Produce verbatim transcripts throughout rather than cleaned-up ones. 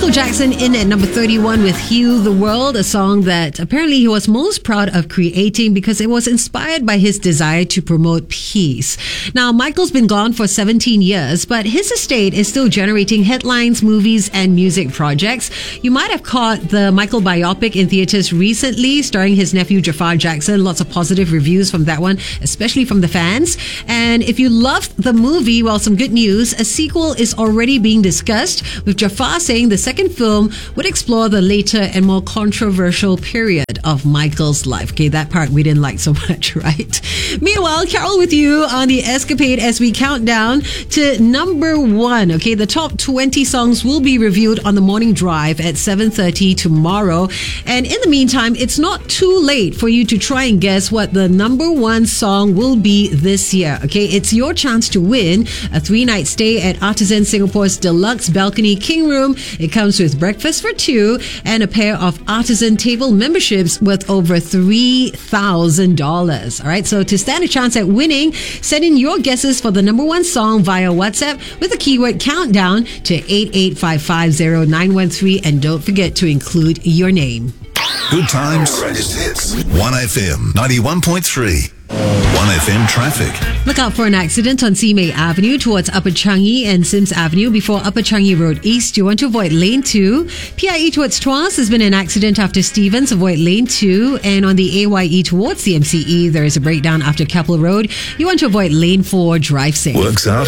Michael Jackson in at number thirty-one with Heal the World, a song that apparently he was most proud of creating because it was inspired by his desire to promote peace. Now, Michael's been gone for seventeen years, but his estate is still generating headlines, movies, and music projects. You might have caught the Michael biopic in theaters recently, starring his nephew Jafar Jackson. Lots of positive reviews from that one, especially from the fans. And if you loved the movie, well, some good news. A sequel is already being discussed, with Jafar saying the second film would explore the later and more controversial period of Michael's life. Okay, that part we didn't like so much, right? Meanwhile, Carol with you on the Escapade as we count down to number one. Okay, the top twenty songs will be reviewed on the morning drive at seven thirty tomorrow. And in the meantime, it's not too late for you to try and guess what the number one song will be this year. Okay, it's your chance to win a three-night stay at Artisan Singapore's deluxe balcony king room. It comes with breakfast for two and a pair of Artisan table memberships worth over three thousand dollars. All right, so to stand a chance at winning, send in your guesses for the number one song via WhatsApp with the keyword countdown to eight eight five five zero nine one three, and don't forget to include your name. Good times. Greatest hits. one F M ninety-one point three. one F M traffic. Look out for an accident on Simei Avenue towards Upper Changi and Sims Avenue before Upper Changi Road East. You want to avoid lane two. P I E towards Tuas, there's been an accident after Stevens. Avoid lane two. And on the A Y E towards the M C E, there is a breakdown after Keppel Road. You want to avoid lane four. Drive safe. Works out.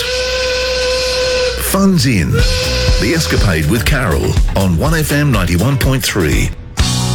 Funds in. The Escapade with Carol on one F M ninety-one point three.